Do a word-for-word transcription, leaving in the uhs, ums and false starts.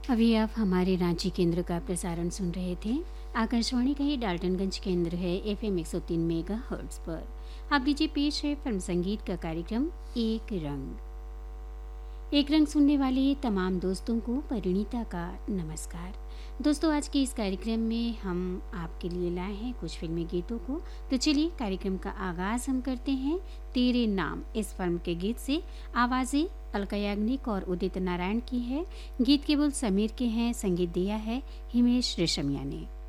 अभी आप हमारे रांची केंद्र का प्रसारण सुन रहे थे। आकाशवाणी का ये डाल्टनगंज केंद्र है एफ एम एक सौ तीन मेगा हर्ट्स पर। आप लीजिए पेश है फिल्म संगीत का कार्यक्रम एक रंग। एक रंग सुनने वाले तमाम दोस्तों को परिणीता का नमस्कार। दोस्तों, आज के इस कार्यक्रम में हम आपके लिए लाए हैं कुछ फिल्मी गीतों को। तो चलिए कार्यक्रम का आगाज हम करते हैं तेरे नाम इस फिल्म के गीत से। आवाज़ें अलका याग्निक और उदित नारायण की है। गीत केवल समीर के हैं, संगीत दिया है हिमेश रेशमिया ने।